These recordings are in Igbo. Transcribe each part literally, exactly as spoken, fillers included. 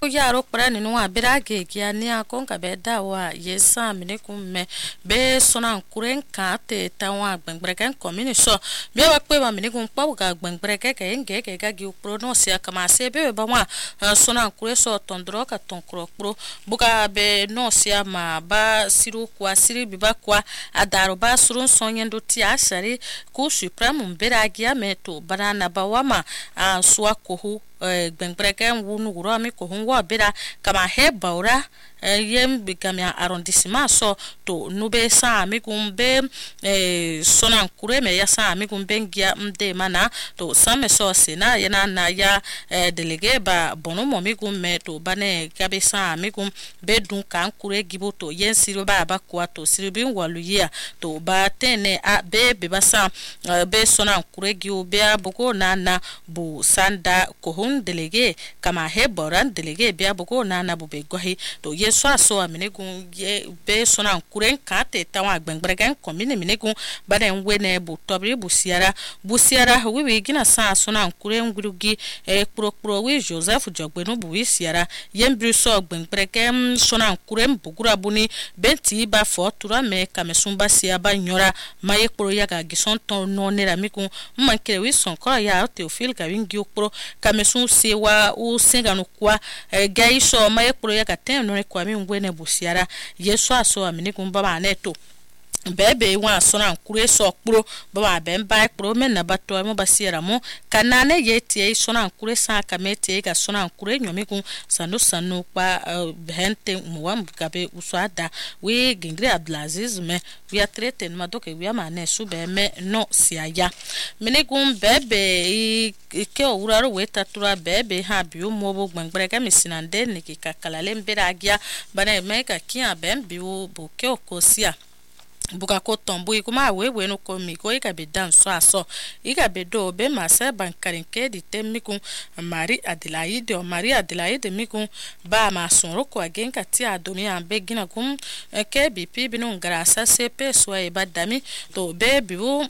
yaro prani no abirage kia ni akonka be dawa yesa mine kumme be sona kuren ka te tawa gbengreken komini so be wa pe wa mine kun pa ga gbengreke ke nge ke ga gi pro no sia kama se be ba wa sona kure so tondro ka tonkro pro buka be no sia ma ba siru kwa siri bi ba kwa adaro ba surun sonyendo ti asari ku supreme mberagia meto banana ba wa ma suwa kohu gbengreken wunu guro mi ko hunwa bira kama he baura yem bigamia arrondissement so to nube sa mi gumbe sona kure me ya sa mi gumbe ngia mde mana to same so sina yana na ya delege ba bono mo mi gumme to bane gabe sa mi gum be dun kan kure gibo to yen siro ba ba kwa to siro bin walu ya to ba tene a be be ba sa be sona kure giu be aboko na na bu sanda ko hun delege kama he boran delege be aboko na na bu be gohi to yen so aso amine gun ye be sona kuren ka te tawa gbengregen komine mine gun bana nwene bu tobri bu siara bu siara wi wi gina sa sona kuren gurugi e pro pro wi Joseph Jogbenu bu wi siara yembri so gbengregen sona kuren bugura buni benti ba fo tura me kamesumba sia ba nyora maye pro ya ga gison ton no nera mikun mankere wi son ko ya Theophile ga wingi pro kamesun sewa u senganu kwa gaiso maye pro ya ga ten no kwa mi ngwene busiara yeso aso amini kumba maneto bebe wa sona nkure so kpro baba bemba kpro me na bato mo basiera mo kanane yeti sona nkure sa kamete ga sona nkure nyomi kun sanu sanu pa hente mo mkabe uswada we gingre Abdulaziz me we atrete ma doke we amane su be me no siaya mene kun bebe ke uraro we tatura bebe ha biu mo bo gbangbere misinande ne ki kakalale mbera agia bana me ka kia bembiu bo ke okosia buka ko tombo ikuma wewe no komi ko ika be dan so aso ika be do be masa bankarin ke di temikun Mari Adelaide o Mari Adelaide mikun ba ma sonro ko agenka ti adomi ambe gina kum ke bipi binu grasa sepe so e badami to be biu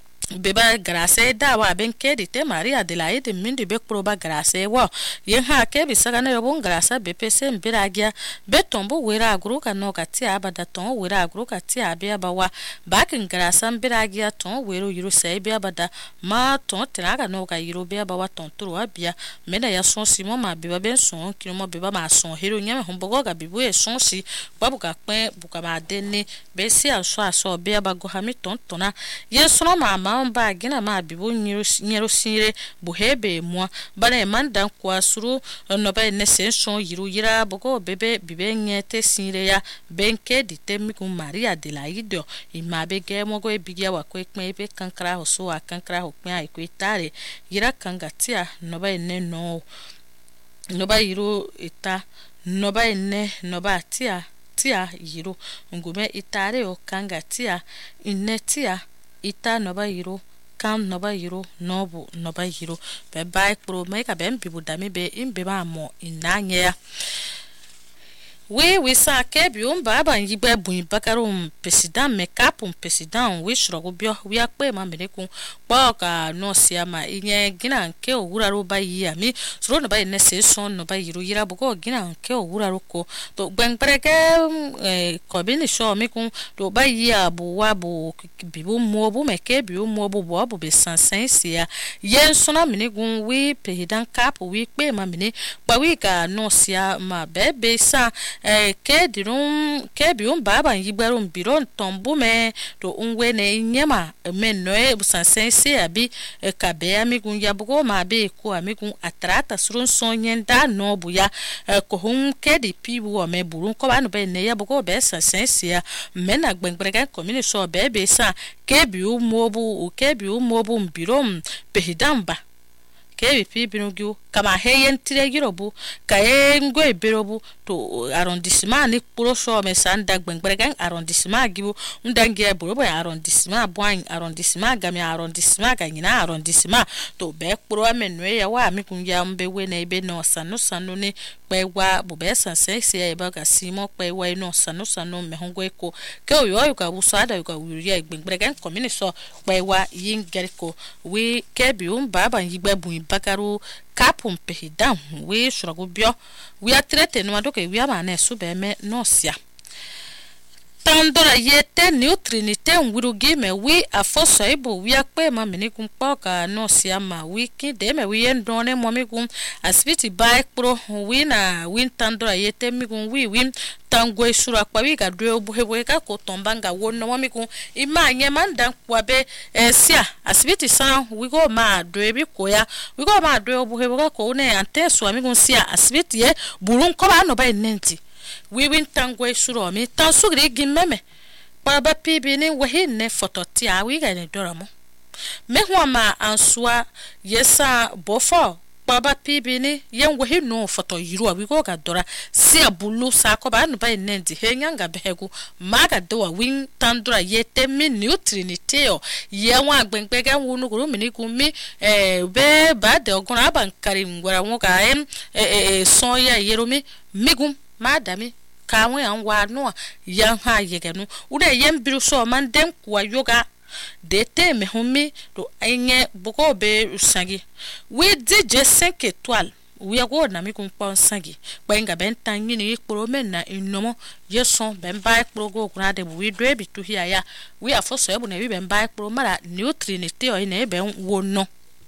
beba grase dawa ben kedi te Mari Adelaide mindi be proba grase wo yen ha ke bisaga na yobon grasa B P C mbiragia betombo wera agru ka no ka ti abada ton wera agru ka ti abia bawa bakin grasa mbiragia ton wero yiro sai bia bada ma ton traga no ka yiro bia bawa ton turu abia mena ya son simo ma beba ben son kimo beba ma son hero nyame humbogo ga bibu e son si babuka pen buka ma deni be si aso aso bia bago ha mi ton tona yeso ma ba gina ma bibu nyero sire buhebe mo bana manda kwa suru no ba ne senson yiru yira boko bebe bibe nyete sire ya benke ditemi ku Mari Adelaide imabe ge mo go ebigia wa ko ekme be kankra ho so akankra ho kwen ai kwetare yira kangatia no ba ne no no ba yiru ita no ba ne no ba tia tia yiru ngume itare o kangatia inetia ita noba yiro kam noba yiro nobu noba yiro be bai pro me ka bem bibu dami be imbe ba mo inanya we we sa ke bi on baba yibe bun bakarum president makeup um president we shrogo bio we akpe ma merekun pa ka no sia ma inye gina nke owura ro ba yi ami sro no ba ne se son no ba yiro yira boko gina nke owura ro ko to gbenpereke eh ko bi ni sho mi kun to ba yi abu wa bu bibu mo bu meke bi mo bu bo bu be sansan sia yen sona menegun we president cap we pe ma mene pa we ka no sia ma bebe sa eh ke dirum ke bium baba yigbarum biron tombu me to unwe ne nyema me noe busansen se abi ka be amigun yabugo ma be ko amigun atrata surun sonyen da no buya ko hun ke di pibu o me burun ko ba no be ne yabugo be sansen se me na gbengrega komini so be be sa ke biu mobu ke biu mobu birom behidamba ke bi binugu kama heyen tire girobu ka engo eberobu to arrondissement ni proso me sanda gbengbregan arrondissement gibu undange borobo arrondissement boan arrondissement gami arrondissement ganyina arrondissement to be pro amenwe ya wa mi kunja mbe we na ebe no sanu sanu ni pewa bube sanse se e ba ga simo pewa no sanu sanu me hongo eko ke oyo yo ka busada yo ka wuri gbengbregan komini so pewa yin geriko we ke bi un baba yigbe bun bagaru kapum pehidam we shuragubyo we atrete no adoke we amane subeme nosia tandora yete neutrinite wirugi me we afoso ibo we akpe ma menikum poka nosia ma wiki de me we endone momigum asbiti bai pro we na win tandora yete migum we win tangwe shura kwa wiga dwe buhebwe ka ko tombanga wonno momiku imanye mandan kwabe esia asibiti san we go ma dwe bi koya we go ma dwe buhebwe ka ko ne ante so amigun sia asibiti ye burun ko ba no ba nenti we win tangwe shura mi tan sugri gimmeme baba pibi ni wehi ne fototi a wiga ne doramo mehwa ma ansua yesa bofo baba pibi ni yen wehi no foto yiru abi go ga dora si abulu sa ko ba no ba nendi henyanga behegu maga do win tandura yete mi nutrinite o ye wa agbengbege wunu guru mi ni ku mi eh be ba de ogun aban kari ngwara won ka em eh son ya yerumi migum madami ka won an wa no yan ha yegenu ude yen biru so man dem kwa yoga de te me humi do enye boko be usangi we D J cinq étoiles we go na mi kun pon sangi gbenga ben tanyi ni ikporo men na inomo yeson ben ba ikporo go kuna de we do bi tu hia ya we afoso ebu na bi ben ba ikporo mara neutrinity o ina ebe wonno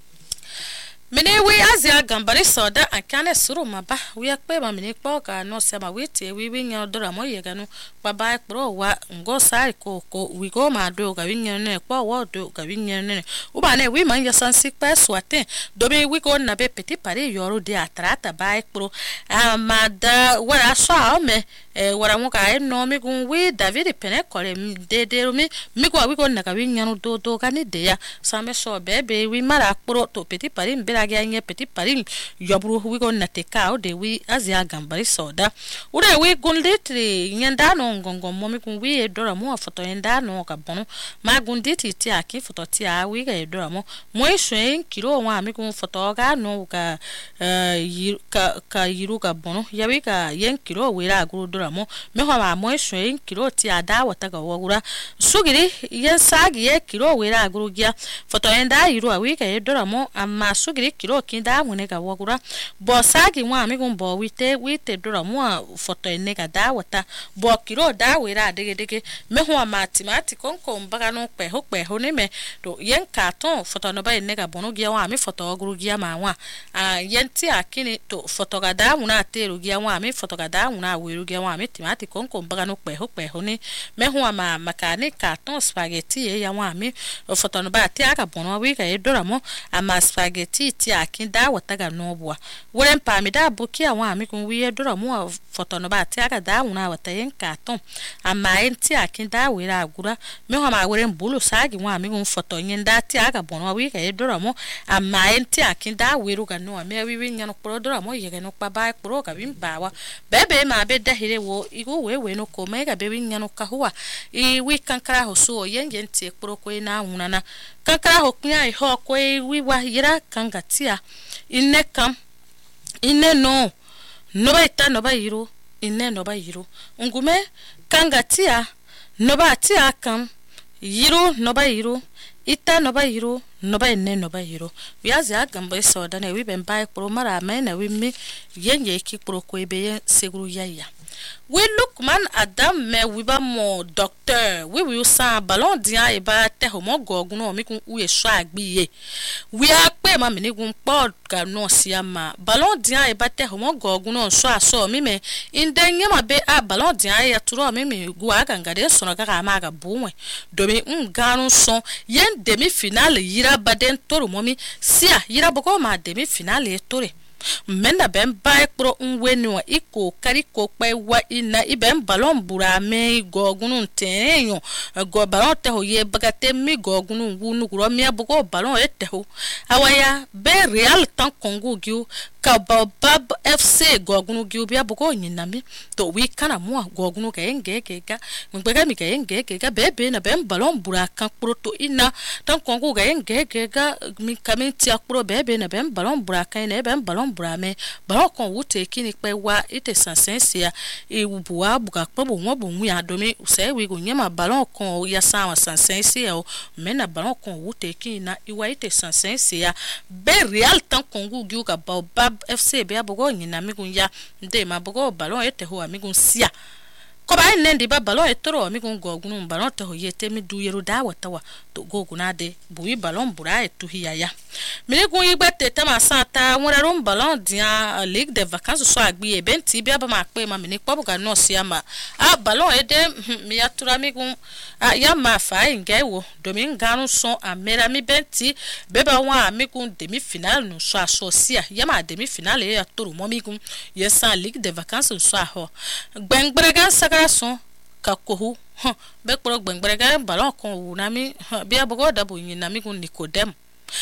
mene we azia gambari soda akane suru maba we akpe ba mene kpoka no se ma we tie we we nya dora mo ye ganu baba ekpro wa ngo sai ko ko we go ma do ga winya ne kpo wo do ga winya ne u ba ne we man ya sansi pe swate do be we go na be petit pare yoro de atrata ba ekpro amada wara so me e wara mo ka no mi gun we David pene kore de de mi mi go we go na ga winya no do do ga ni de ya same so bebe we mara ekpro to petit pare mbira nye petit parin yobru we go na teka o de we azia gambari soda ure we gunditri nyanda no ngongo momi kun we edora mo foto yenda no ka bono ma gunditi ti aki foto ti a we ga edora mo mo isuen kilo wa mi kun foto ga no ka ka ka yiru ka bono ya we ka yen kilo we ra guru dora mo me ho ma mo isuen kilo ti ada wata ga wogura sugiri yen sagi ye kilo we ra guru gia foto yenda yiru a we ga edora mo amma sugiri kilo kinda mune ga wogura bo sagi wa mi kun bo wite wite dora mo foto ene ga da wata bo kilo da we ra dege dege me ho mathematics kon mbaga no pe ho pe ho ne me to yen carton foto no ba ene ga bono gia wa mi foto guru gia ma wa a yen ti akini to foto ga da muna teru gia wa mi foto ga da muna weru gia wa mi mathematics kon mbaga no pe ho pe ho ne me ho ma makani carton spaghetti e ya wa mi foto no ba ti aka bono we ga edora mo ama spaghetti ti akin da wata ga no bua wuren pa mi da buki wa mi kun we edora mo foto no ba ti aka da muna wata yen carton ama en ti akin da we ra gura me ho ma wuren bulu sagi wa mi kun foto yen da ti aka bono we ga edora mo ama en ti akin da we ru ga no me we we nyano pro dora mo ye ga no pa ba pro ga bim ba wa bebe ma be da hire wo igu we we no ko me ga be we nyano ka huwa i we kankara ho so yen yen ti pro ko na unana kankara ho knya i ho ko we wa yira kangatia inne kam inne no no ba ita no ba yiru inne no ba yiru ngume kangatia no ba tia kam yiru no ba yiru ita no ba yiru no ba inne no ba yiru biazi agamba so da ne we ben ba pro mara me na we mi yenye ki pro ko ebe seguru yaya we look man adam me we ba mo docteur we we sa ballon dia e ba te ho mo gogun no mi kun u e so agbiye we a pe ma mi ni gun pod ka no sia ma ballon dia e ba te ho mo gogun no so aso mi me inde nyama be a ballon dia ya turo mi mi gu aga ngade so no ka ma ga buwe do mi nganu so yen demi finale yira baden toro mo mi sia yira boko ma demi finale e tore menda ben ba pro unweni wa iko kari ko pe wa ina iben ballon bura me gogunu tenyo go ballon te ho ye bagate mi gogunu wunu gro mi abugo ballon ete ho awaya be real tan kongu giu ka Baobab F C gogunu giubia bugo nyinami to wi kana mu gogunu ka enge keka mbega mi ka enge keka bebe na bem balon bura kan proto ina tan kongu ga enge keka mi kamenti akpro bebe na bem balon bura kan ne bem balon bura me balon kon wute kini pe wa ite sansensia e buwa buka kpobo mo bo mu ya domi se wi go nyama balon kon ya sama sansensia o mena balon kon wute kini na iwa ite sansensia be real tan kongu giu ka Baobab F C be abogo nyina migun ya nde mabogo balon ete ho amigun sia ko ba nende ba balon etoro amigun gogunu balon te ho yete mi du yeru da watawa to goguna de buwi balon bura etu hiya ya migun yigbete tama santa wora rum balon dia ligue de vacances so agbi e benti bi aba ma pe ma mini pobo ga no sia ma a balon ede mi yatura migun a ya ma fa ingewo dominganu son amera mi benti beba wa amigun demi final no so asosia ya ma demi final e ya toro mo migun yesa ligue de vacances so aho gbengbregan son ka kohu be kporo gbengbregan balon kon wunami bi abogo da bo nyina migun Nicodem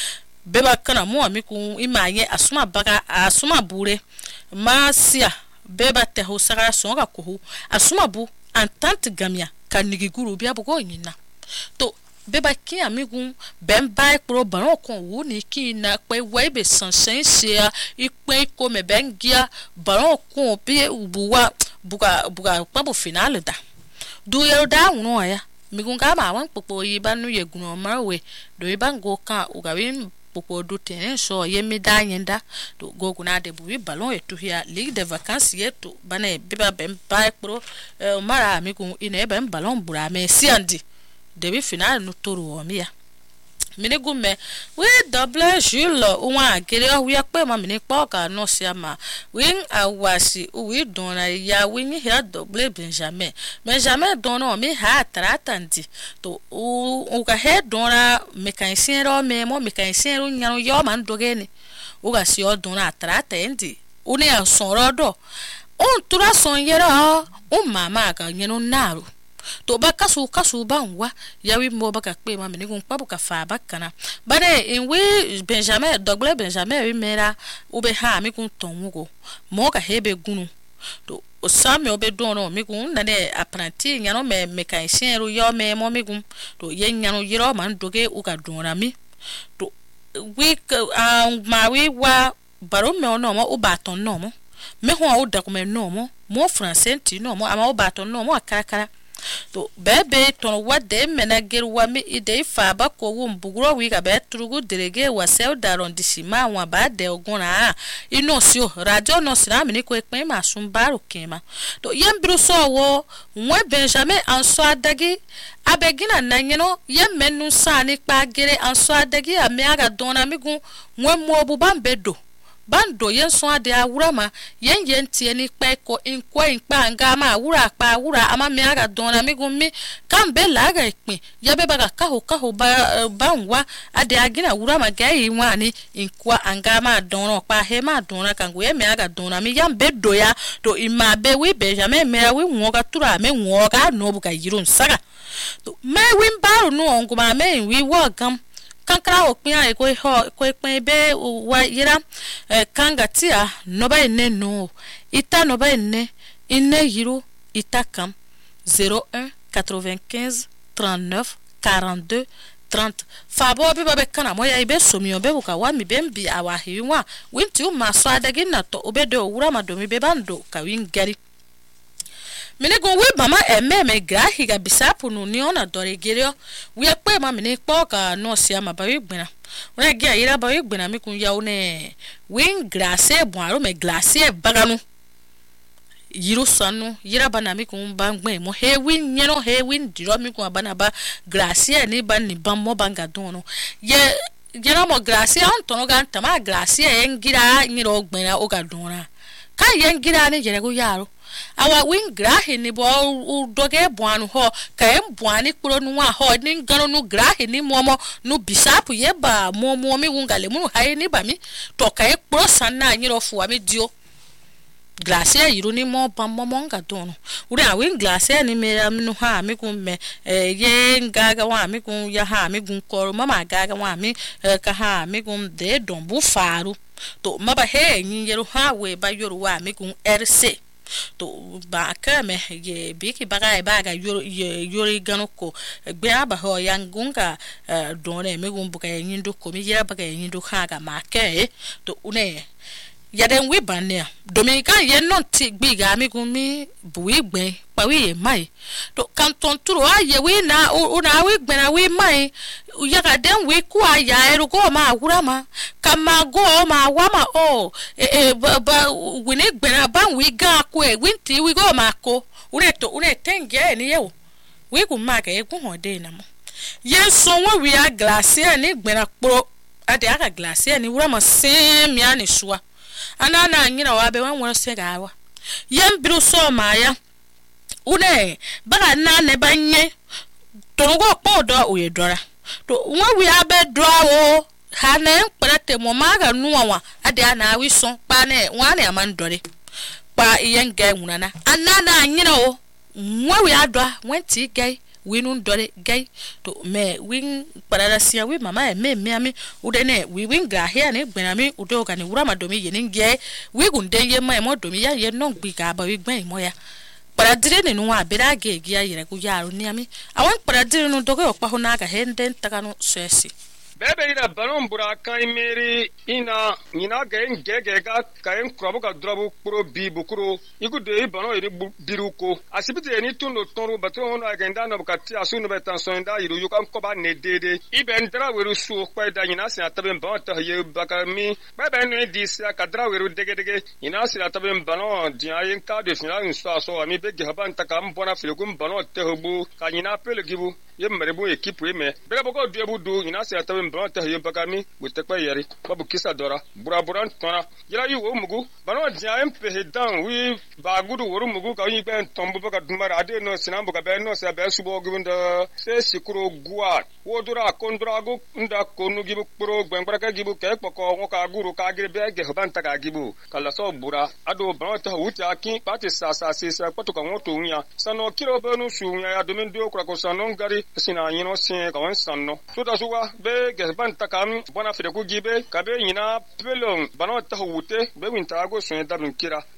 beba kana mu amiku imaye asuma baga asuma bure masia beba te ho sagara son ka kohu asuma bu entente gamia ka nigiguru bi abogo nyina to beba ki amigun ben bai pro balon kon wu ni ki na pe we be sansen sia ipe ko me bengia balon kon bi ubuwa buga buga pabo final da du yero da unu ya migun ga ma wan popo yi banu ye guno marwe do ibango ka ugawin popo du ten so ye mi da nyenda do goguna de buwi balon etu hia ligue de vacances yetu bana biba ben bai pro mara migun ine ben balon bura me siandi demi final no toro omia mini gume we double Jules uwa gere o ya pe ma mini po ka no sia ma win awasi we dona ya win here double Benjamin Benjamin dona mi ha tratandi to u ka he dona mekanisien ro me mo mekanisien ro nyano yo man dogeni u ga si o dona tratendi uni a sonrodo on tura son yera o mama ka nyano naru to ba kasu kasu banwa yawi mo baka pe ma meni gun pabu ka fa bakana bane in we Benjamin double Benjamin wi mera ube ha mi gun tonwo mo ka hebe gunu to o sami obe dono mi gun na ne apprenti nyano me mekanisien ru yo me mo mi gun to ye nyano yiro man doge u ka dona mi to we ma we wa baro me ono mo u baton no mo me ho o da ko me no mo mo français ti no mo ama o baton no mo akara to bebe ton wade menager wami ide fa ba ko wum bugro wi ga betrugu delege wa sel d'arrondissement wa ba de oguna ino sio radio no sira mi ko ekpe ma sun baro kema to yembru so wo nwe Benjamin anso adagi abegina nanyeno yemenu sani pa gere anso adagi ame aga dona migun nwe mo bu bambedo bando yen so ade awurama yen yen tie ni pe ko inko inpa ngama awura pa awura ama me aga dona migumi kambe laga ipin ya be baga kaho kaho ba banwa ade agina awurama gai wani inko angama dona pa he ma dona kangu ye me aga dona mi yam be doya to ima be wi Benjamin me wi nwoga tura me nwoga no buka yirun saga to me win baru no nguma me wi wogam kankara opia e ko ho ko pen be wa yira kangatia no ba ne no ita no ba ne ine yiro ita kam zero un quatre-vingt-quinze trente-neuf quarante-deux trente fabo be ba kana moya ibe somio be buka wa mi bembi awa hiwa winti u maso adagi na to obedo wura madomi be bando ka wingari mine gon we mama ememe grahi ga bisapu no ni ona dore gereo we pe ma mine po ka no sia ma ba we gbena we ga ira ba we gbena mi kun ya one win grace boaro me glace baganu yiro sanu yira bana mi kun ba gbe mo he win nyeno he win diro mi kun bana ba glace ni ba ni ba mo banga dono ye yera mo glace on tono ga tama glace en gira nyiro gbena o ga dona ka yen gira ni jere go yaro awa win grahi ni bo doge boanu ho kaem boani kuro nu ho ni ngano nu grahi ni momo nu bisapu yeba momo mi wungale mu hayi ni bami to kae pro sanna nyiro fu ami dio glacier yiru ni mo pam mo monga dono uri awin glacier ni me aminu ha mi kun me ye ngaga wa mi kun ya ha mi kun koro mama gaga wa mi ka ha mi kun de don bu faru to maba he yin yeru ha we ba yoru wa mi kun rc to ba ka me ye biki baga baga yoru yori ganoko gbe aba ho yangunga don ne mi kun buka yin do ko mi yera baga yin do ha ga ma ke to une yaden we banne dominica ye non ti biga mi gumi buwi gbe pa wi mai to kan ton turo aye we na una we gbe na we mai ya ga den we ku aya eru go ma wura ma kama go ma wa ma o e ba we ne gbe na ban we ga ku e winti we go ma ko ure to ure tenge ni ye we ku ma ga e ku ho de na mo ye so we a glacier ni gbe na pro ade aka glacier ni wura ma sem ya ni suwa anana nyina wa be wan won se gawa yem biru so maya une baga na ne banye to go podo oye dora to won wi abe dora wo ha na nkrate mo maga nuwa ade ana wi so pa ne wan ne aman dore pa yen ga nwuna anana nyina wo won wi adwa won ti gai winun dore gai to me win parada sia we mama e me me ami udene we win ga here ne gbenami udo ga ne wura madomi ye nge we gunde ye ma mo domi ya ye no gbi ga ba we gben mo ya paradire ne no abira ga gi ya yere ku yaro ni ami awon paradire no dogo pa ho na ga henden takano sesi bebe ina banon bura kan meri ina ina gain gege ga kain krobo ga drobu pro bi bukuro iku de banon iri biruko asibiti eni tuno toru batro hono agenda no bakati asunu betanson da yiru yukan ko ba ne dede iben dra weru su kwa da ina sin ataben ba ta ye bakami bebe no dis ka dra weru dege dege ina sin ataben banon dia yin ka de sin la so so ami be gaban ta kam bona filgum banon te hobu ka ina pele gibu ye merebu equipe me bebe boko duebu du ina sin ataben banon ta ye bakami butekpa yeri babu kisa dora bura buran tona yira yu wo mugu banon dia em pe dan wi ba gudu woru mugu ka yin ben tombu baka dumara ade no sinambu ka be no se be subo gibunda se sikuro gua wodura kondura go nda konu gibu pro gbengbara ka gibu ke poko won ka guru ka gire be ge ban ta ka gibu kala so bura ado banon ta wuti akin pati sa sa se sa poto ka won to nya sano kiro be no su nya ya domin do kra ko sano ngari sina yino sin ka won sanno so da suwa be ge ban ta kam bona fide ku gibe ka be yina pelon banon ta wuti be winta go sun da bin kira